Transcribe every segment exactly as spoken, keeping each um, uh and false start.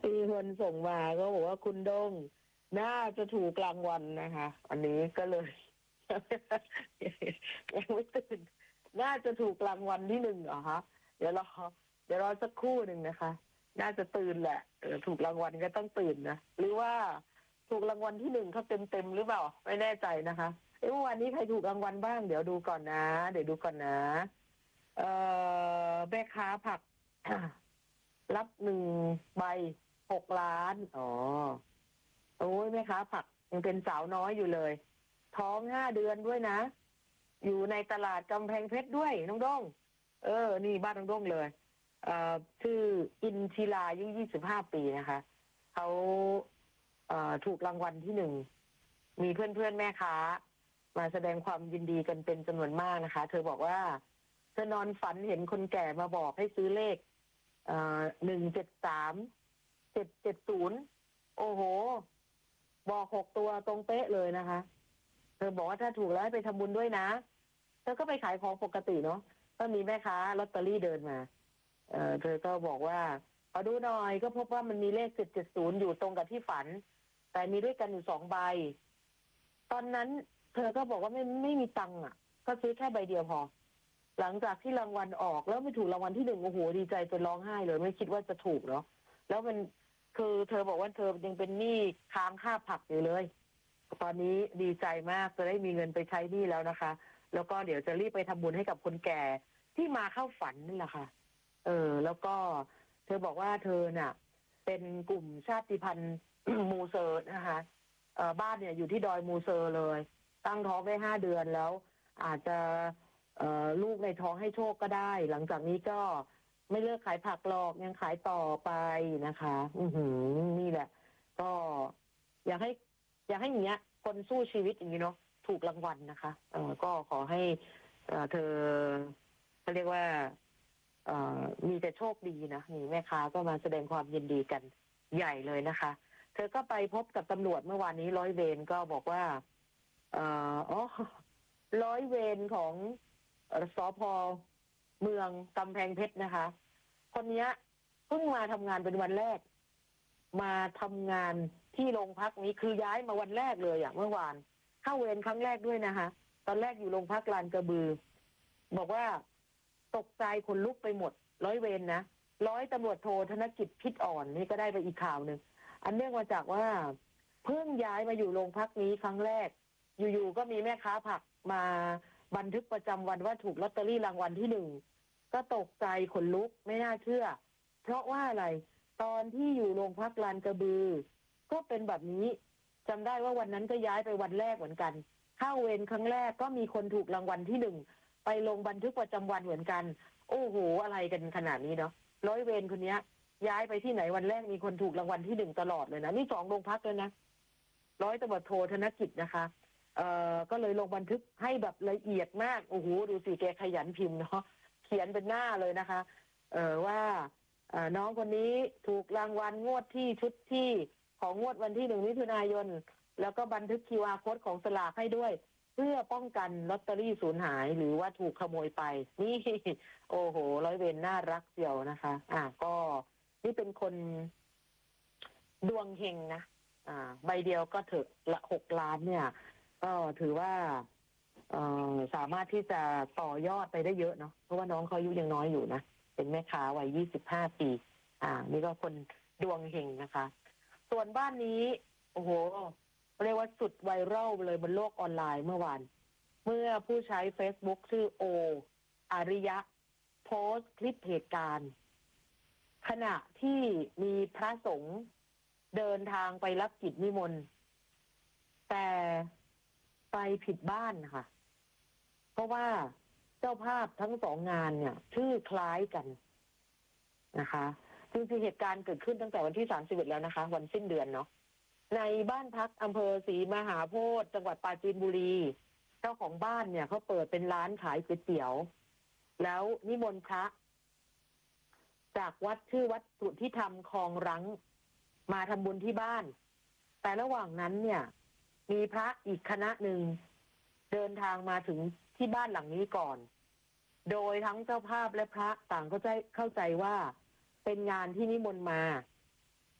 มีคนส่งมาก็บอกว่าคุณดงน่าจะถูกรางวัลนะคะอันนี้ก็เลยยังไม่ตื่นน่าจะถูกรางวัลที่หนึ่งเหรอคะเดี๋ยวรอเดี๋ยวรอสักครู่หนึ่งนะคะน่าจะตื่นแหละเออถูกรางวัลก็ต้องตื่นนะหรือว่าถูกรางวัลที่หนึ่งเขาเต็มเต็มหรือเปล่าไม่แน่ใจนะคะเอ้เมื่อวานนี้ใครถูกรางวัลบ้างเดี๋ยวดูก่อนนะเดี๋ยวดูก่อนนะเอ่อแม่ค้าผัก รับหนึ่งใบหกล้านอ๋อโอ้ยแม่ค้าผักยังเป็นสาวน้อยอยู่เลยท้องห้าเดือนด้วยนะอยู่ในตลาดกำแพงเพชรด้วยน้องด้งเออนี่บ้านน้องด้งเลยเอ่อชื่ออินชิลาอายุยี่สิบห้าปีนะคะเขาเอ่อถูกรางวัลที่หนึ่งมีเพื่อนเพื่อนแม่ค้ามาแสดงความยินดีกันเป็นจำนวนมากนะคะเธอบอกว่าเธอนอนฝันเห็นคนแก่มาบอกให้ซื้อเลขหนึ่งเจ็ดสามเจ็ดเจ็ดศูนย์โอ้โหบอกหกตัวตรงเป๊ะเลยนะคะเธอบอกว่าถ้าถูกแล้วให้ไปทำบุญด้วยนะเธอก็ไปขายของปกติเนาะก็มีแม่ค้าลอตเตอรี่เดินมาเออเธอก็บอกว่าขอดูหน่อยก็พบว่ามันมีเลขเจ็ดเจ็ดศูนย์อยู่ตรงกับที่ฝันแต่มีด้วยกันอยู่สองใบตอนนั้นเธอก็บอกว่าไม่ไม่มีตังค์อ่ะก็ซื้อแค่ใบเดียวพอหลังจากที่รางวัลออกแล้วไม่ถูกรางวัลที่หนึ่งโอ้โหดีใจจนร้องไห้เลยไม่คิดว่าจะถูกเนาะแล้วมันคือเธอบอกว่าเธอยังเป็นหนี้ค้างค่าผักอยู่เลยตอนนี้ดีใจมากจะได้มีเงินไปใช้หนี้แล้วนะคะแล้วก็เดี๋ยวจะรีบไปทำบุญให้กับคนแก่ที่มาเข้าฝันนั่นแหละค่ะเออแล้วก็เธอบอกว่าเธอน่ะเป็นกลุ่มชาติพันธุ์ มูเซอร์นะคะเอ่อบ้านเนี่ยอยู่ที่ดอยมูเซอร์เลยตั้งท้องได้ห้าเดือนแล้วอาจจะเอ่อลูกในท้องให้โชคก็ได้หลังจากนี้ก็ไม่เลิกขายผักหรอกยังขายต่อไปนะคะ อือหือนี่แหละก็อยากให้ อยากให้อย่างเงี้ยคนสู้ชีวิตอย่างนี้เนาะถูกรางวัลนะคะเออก็ขอให้เอ่อเธอเขาเรียกว่าเอ่อมีแต่โชคดีนะนี่แม่ค้าก็มาแสดงความยินดีกันใหญ่เลยนะคะเธอก็ไปพบกับตำรวจเมื่อวานนี้ร้อยเวรก็บอกว่าเอ่ออ๋อร้อยเวรของเอ่อสพเมืองกำแพงเพชรนะคะคนเนี้ยเพิ่งมาทำงานเป็นวันแรกมาทำงานที่โรงพักนี้คือย้ายมาวันแรกเลยอะเมื่อวานเข้าเวรครั้งแรกด้วยนะคะตอนแรกอยู่โรงพักลานกระบือบอกว่าตกใจขนลุกไปหมดร้อยเวรนะร้อยตำรวจโทธนกิจพิษอ่อนนี่ก็ได้ไปอีกข่าวหนึ่งอันเนื่องมาจากว่าเพิ่งย้ายมาอยู่โรงพักนี้ครั้งแรกอยู่ๆก็มีแม่ค้าผักมาบันทึกประจำวันว่าถูกลอตเตอรี่รางวัลที่หนึ่งก็ตกใจขนลุกไม่น่าเชื่อเพราะว่าอะไรตอนที่อยู่โรงพักลานกระบือก็เป็นแบบนี้จำได้ว่าวันนั้นก็ย้ายไปวันแรกเหมือนกันเข้าเวรครั้งแรกก็มีคนถูกรางวัลที่หนึ่งไปลงบันทึกประจำวันเหมือนกันโอ้โหอะไรกันขนาดนี้เนาะร้อยเวรคนนี้ย้ายไปที่ไหนวันแรกมีคนถูกรางวัลที่หนึ่งตลอดเลยนะนี่สองโรงพักเลยนะร้อยตำรวจโทธนกิจนะคะเอ่อก็เลยลงบันทึกให้แบบละเอียดมากโอ้โหดูสิแกขยันพิมพ์เนาะเขียนเป็นหน้าเลยนะคะเอ่อว่าน้องคนนี้ถูกรางวัลงวดที่ชุดที่ของงวดวันที่หนึ่งมิถุนายนแล้วก็บันทึก คิว อาร์ โค้ดของสลากให้ด้วยเพื่อป้องกันลอตเตอรี่สูญหายหรือว่าถูกขโมยไปนี่โอ้โหร้อยเวรน่ารักเดียวนะคะอ่าก็นี่เป็นคนดวงเฮงนะอ่าใบเดียวก็เถอะละหกล้านเนี่ยก็ถือว่าเอ่อสามารถที่จะต่อยอดไปได้เยอะเนาะเพราะว่าน้องเขาอายุยังน้อยอยู่นะเป็นแม่ค้าวัยยี่สิบห้าปีอ่านี่ก็คนดวงเฮงนะคะส่วนบ้านนี้โอ้โหเรียกว่าสุดไวรัลเลยบนโลกออนไลน์เมื่อวานเมื่อผู้ใช้ Facebook ชื่อโออาริยะโพสต์คลิปเหตุการณ์ขณะที่มีพระสงฆ์เดินทางไปรับกิจนิมนต์แต่ไปผิดบ้านค่ะเพราะว่าเจ้าภาพทั้งสองงานเนี่ยชื่อคล้ายกันนะคะจริงๆเหตุการณ์เกิดขึ้นตั้งแต่วันที่สามสิบเอ็ดแล้วนะคะวันสิ้นเดือนเนาะในบ้านพักอำเภอศรีมหาโพธิ์จังหวัดปราจีนบุรีเจ้าของบ้านเนี่ยเขาเปิดเป็นร้านขายก๋วยเตี๋ยวแล้วนิมนต์พระจากวัดชื่อวัดสุทธิธรรมคลองรังมาทำบุญที่บ้านแต่ระหว่างนั้นเนี่ยมีพระอีกคณะหนึ่งเดินทางมาถึงที่บ้านหลังนี้ก่อนโดยทั้งเจ้าภาพและพระต่างเข้าใจเข้าใจว่าเป็นงานที่นิมนต์มา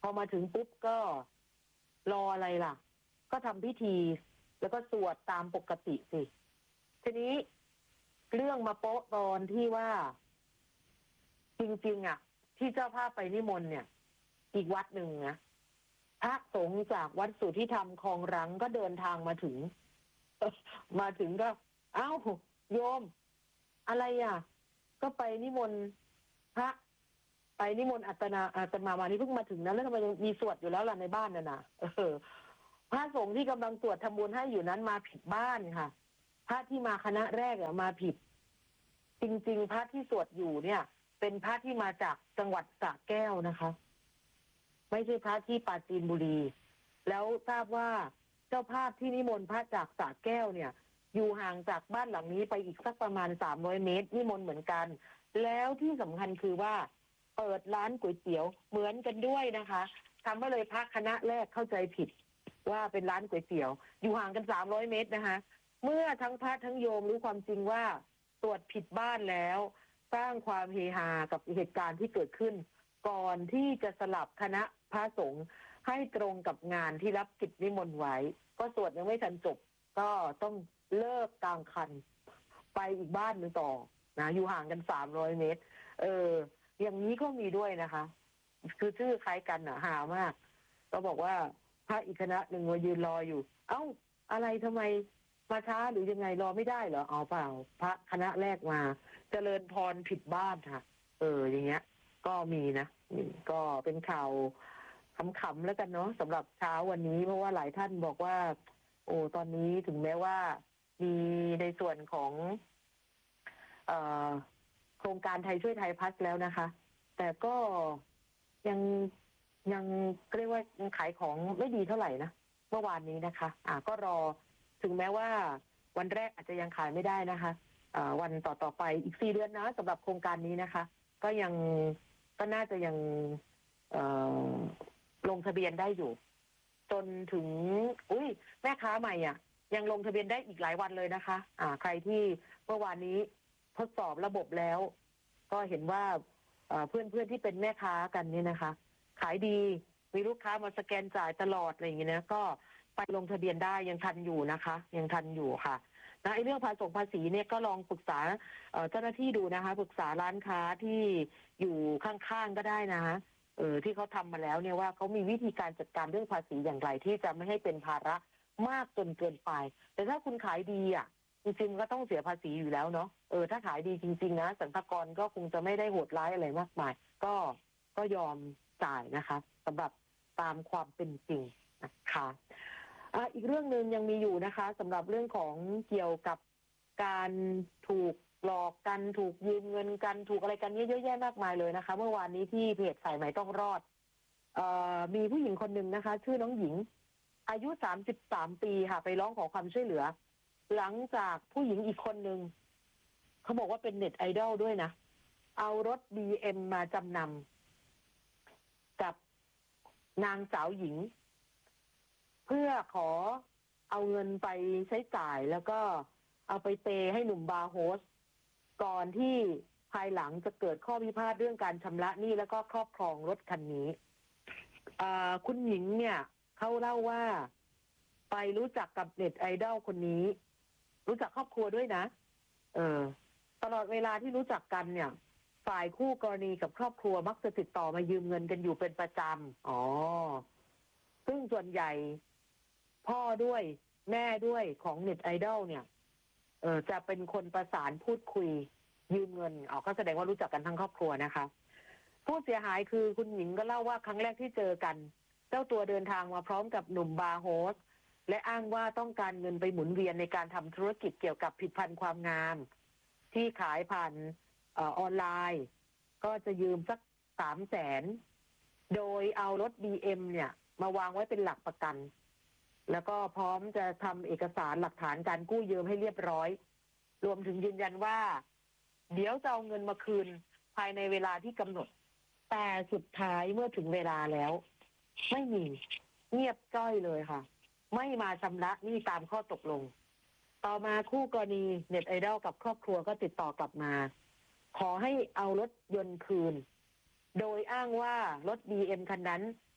พอมาถึงปุ๊บก็รออะไรล่ะก็ทำพิธีแล้วก็สวดตามปกติสิทีนี้เรื่องมาโป๊ะตอนที่ว่าจริงๆอ่ะที่เจ้าภาพไปนิมนต์เนี่ยอีกวัดหนึ่งนะพระสงฆ์จากวัดสุทธิธรรมคลองรังก็เดินทางมาถึง มาถึงก็เอ้าโยมอะไรอ่ะก็ไปนิมนต์พระไปนิมนต์อัตนาอาตมามานี่เพิ่งมาถึงนะแล้วทำไมมีสวดอยู่แล้วล่ะในบ้านน่ะนะเออพระสงฆ์ที่กำลังสวดทำบุญให้อยู่นั้นมาผิดบ้านค่ะพระที่มาคณะแรกอะมาผิดจริงๆพระที่สวดอยู่เนี่ยเป็นพระที่มาจากจังหวัดสระแก้วนะคะไม่ใช่พระที่ปราจีนบุรีแล้วทราบว่าเจ้าภาพที่นิมนต์พระจากสระแก้วเนี่ยอยู่ห่างจากบ้านหลังนี้ไปอีกสักประมาณสามร้อยเมตรนิมนต์เหมือนกันแล้วที่สำคัญคือว่าเปิดร้านก๋วยเตี๋ยวเหมือนกันด้วยนะคะทำให้เลยพระคณะแรกเข้าใจผิดว่าเป็นร้านก๋วยเตี๋ยวอยู่ห่างกันสามร้อยเมตรนะคะเมื่อทั้งพระทั้งโยมรู้ความจริงว่าตรวจผิดบ้านแล้วสร้างความเฮฮากับเหตุการณ์ที่เกิดขึ้นก่อนที่จะสลับคณะพระสงฆ์ให้ตรงกับงานที่รับกิจนิมนต์ไว้ก็สวดยังไม่ทันจบก็ต้องเลิกกลางคันไปอีกบ้านหนึ่งต่อนะอยู่ห่างกันสามร้อยเมตรเอออย่างนี้ก็มีด้วยนะคะคือชื่อคล้ายกันอ่ะหามากก็บอกว่าพระอีกคณะหนึ่งมายืนรออยู่เอ้าอะไรทำไมมาช้าหรือยังไงรอไม่ได้เหรอเอาเปล่าพระคณะแรกมาเจริญพรผิดบ้านค่ะเอออย่างเงี้ยก็มีนะก็เป็นข่าวขำๆแล้วกันเนาะสำหรับเช้าวันนี้เพราะว่าหลายท่านบอกว่าโอ้ตอนนี้ถึงแม้ว่ามีในส่วนของเอ่อโครงการไทยช่วยไทยพัฒน์แล้วนะคะแต่ก็ยังยังเรียกว่ายังขายของไม่ดีเท่าไหร่นะเมื่อวานนี้นะคะอ่าก็รอถึงแม้ว่าวันแรกอาจจะยังขายไม่ได้นะคะอ่าวันต่อต่อไปอีกสี่เดือนนะสำหรับโครงการนี้นะคะก็ยังก็น่าจะยังเอ่อลงทะเบียนได้อยู่จนถึงอุ้ยแม่ค้าใหม่อ่ะยังลงทะเบียนได้อีกหลายวันเลยนะคะอ่าใครที่เมื่อวานนี้ทดสอบระบบแล้วก็เห็นว่าเพื่อนเพื่อนที่เป็นแม่ค้ากันเนี่ยนะคะขายดีมีลูกค้ามาสแกนจ่ายตลอดอะไรอย่างเงี้ยนะก็ไปลงทะเบียนได้ยังทันอยู่นะคะยังทันอยู่ค่ะนะไอ้เรื่องภาษีภาษีเนี่ยก็ลองปรึกษาเจ้าหน้าที่ดูนะคะปรึกษาร้านค้าที่อยู่ข้างๆก็ได้นะคะเออที่เขาทำมาแล้วเนี่ยว่าเขามีวิธีการจัดการเรื่องภาษีอย่างไรที่จะไม่ให้เป็นภาระมากจนเกินไปแต่ถ้าคุณขายดีอ่ะจริงๆก็ต้องเสียภาษีอยู่แล้วเนาะเออถ้าขายดีจริงๆนะสรรพากรก็คงจะไม่ได้โหดร้ายอะไรมากมายก็ก็ยอมจ่ายนะคะสำหรับตามความเป็นจริงนะคะอ่าอีกเรื่องนึงยังมีอยู่นะคะสำหรับเรื่องของเกี่ยวกับการถูกหลอกกันถูกยืมเงินกันถูกอะไรกันเยอะแยะมากมายเลยนะคะเมื่อวานนี้ที่เพจสายไหมต้องรอดเอ่อมีผู้หญิงคนหนึ่งนะคะชื่อน้องหญิงอายุสามสิบสามปีค่ะไปร้องขอความช่วยเหลือหลังจากผู้หญิงอีกคนนึงเขาบอกว่าเป็นเน็ตไอดอลด้วยนะเอารถ บี เอ็ม มาจำนำกับนางสาวหญิงเพื่อขอเอาเงินไปใช้จ่ายแล้วก็เอาไปเปย์ให้หนุ่มบาร์โฮสก่อนที่ภายหลังจะเกิดข้อพิพาทเรื่องการชำระหนี้แล้วก็ครอบครองรถคันนี้คุณหญิงเนี่ยเขาเล่าว่าไปรู้จักกับเน็ตไอดอลคนนี้รู้จักครอบครัวด้วยนะเออตลอดเวลาที่รู้จักกันเนี่ยฝ่ายคู่กรณีกับครอบครัวมักจะติดต่อมายืมเงินกันอยู่เป็นประจำอ๋อซึ่งส่วนใหญ่พ่อด้วยแม่ด้วยของเน็ตไอดอลเนี่ยเออจะเป็นคนประสานพูดคุยยืมเงินอ๋อก็แสดงว่ารู้จักกันทั้งครอบครัวนะคะผู้เสียหายคือคุณหญิงก็เล่าว่าครั้งแรกที่เจอกันเจ้าตัวเดินทางมาพร้อมกับหนุ่มบาร์โฮสและอ้างว่าต้องการเงินไปหมุนเวียนในการทำธุรกิจเกี่ยวกับผลิตภัณฑ์ความงามที่ขายผ่านออนไลน์ก็จะยืมสักสามแสนโดยเอารถ บี เอ็ม เนี่ยมาวางไว้เป็นหลักประกันแล้วก็พร้อมจะทำเอกสารหลักฐานการกู้ยืมให้เรียบร้อยรวมถึงยืนยันว่าเดี๋ยวจะเอาเงินมาคืนภายในเวลาที่กำหนดแต่สุดท้ายเมื่อถึงเวลาแล้วไม่มีเงียบจ้อยเลยค่ะไม่มาชำระหนี้ตามข้อตกลงต่อมาคู่กรณีเน็ตไอดอลกับครอบครัวก็ติดต่อกลับมาขอให้เอารถยนต์คืนโดยอ้างว่ารถ บี เอ็ม คันนั้น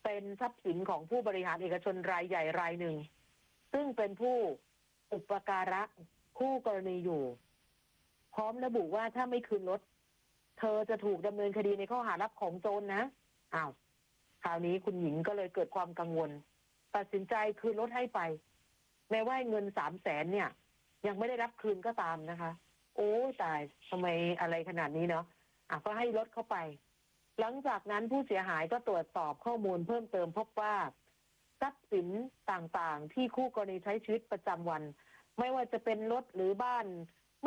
เป็นทรัพย์สินของผู้บริหารเอกชนรายใหญ่รายหนึ่งซึ่งเป็นผู้อุปการะคู่กรณีอยู่พร้อมระบุว่าถ้าไม่คืนรถเธอจะถูกดำเนินคดีในข้อหารับของโจรนะอ้าวคราวนี้คุณหญิงก็เลยเกิดความกังวลตัดสินใจคืนรถให้ไปแม้ว่าเงินสามแสนเนี่ยยังไม่ได้รับคืนก็ตามนะคะโอ้ตายทำไมอะไรขนาดนี้เนาะอ่ะก็ให้รถเข้าไปหลังจากนั้นผู้เสียหายก็ตรวจสอบข้อมูลเพิ่มเติมพบว่าทรัพย์สินต่างๆที่คู่กรณีใช้ชีวิตประจำวันไม่ว่าจะเป็นรถหรือบ้าน